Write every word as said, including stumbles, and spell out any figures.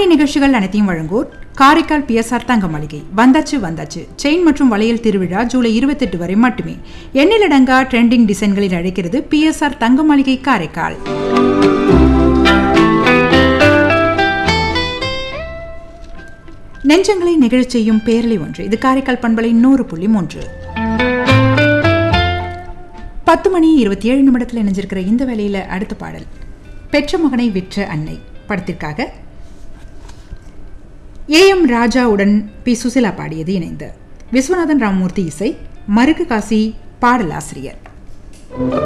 நாளைய நிகழ்ச்சிகள் அனைத்தையும் வழங்குவோர் காரைக்கால் பிஎஸ்ஆர் தங்க மளிகை. வந்தாச்சு வந்தாச்சு செயின் மற்றும் வளையல் திருவிழா ஜூலை இருபத்தி எட்டு வரை மட்டுமே. எண்ணிலடங்கா ட்ரெண்டிங் டிசைன்களில் அழைக்கிறது பிஎஸ்ஆர் தங்க மளிகை காரைக்கால். நெஞ்சங்களை நிகழச் செய்யும் பேரலை ஒன்று. இது காரைக்கால் பண்பலை நூறு புள்ளி மூன்று. பத்து மணி இருபத்தி ஏழு நிமிடத்தில் இணைஞ்சிருக்கிற இந்த வேளையில அடுத்த பாடல் பெற்ற மகனை விற்ற அன்னை படத்திற்காக ஏ எம் ராஜாவுடன் பி சுசிலா பாடியது இணைந்து விஸ்வநாதன் ராமமூர்த்தி இசை, மருகு காசி பாடலாசிரியர்.